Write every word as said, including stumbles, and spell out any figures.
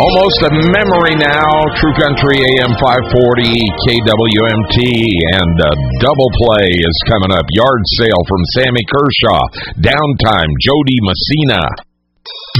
Almost a memory now. True Country A M five forty, K W M T, and a double play is coming up. Yard Sale from Sammy Kershaw. Downtime, Jody Messina.